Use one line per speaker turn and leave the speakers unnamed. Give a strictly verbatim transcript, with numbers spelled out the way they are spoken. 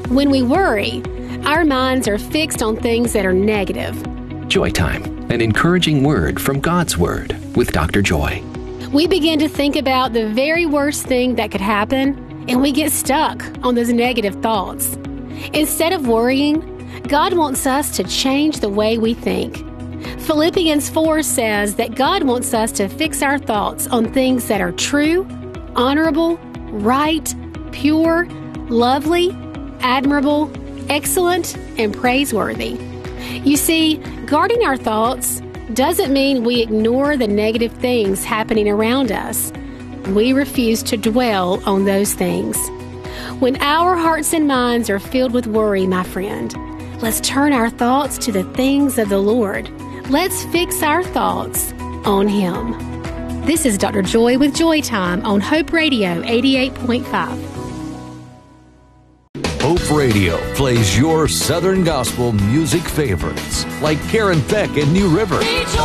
When we worry, our minds are fixed on things that are negative.
Joy Time, an encouraging word from God's Word with Doctor Joy.
We begin to think about the very worst thing that could happen, and we get stuck on those negative thoughts. Instead of worrying, God wants us to change the way we think. Philippians four says that God wants us to fix our thoughts on things that are true, honorable, right, pure, lovely, admirable, excellent, and praiseworthy. You see, guarding our thoughts doesn't mean we ignore the negative things happening around us. We refuse to dwell on those things. When our hearts and minds are filled with worry, my friend, let's turn our thoughts to the things of the Lord. Let's fix our thoughts on Him. This is Doctor Joy with Joy Time on Hope Radio eighty-eight point five.
Hope Radio plays your Southern Gospel music favorites, like Karen Peck and New River.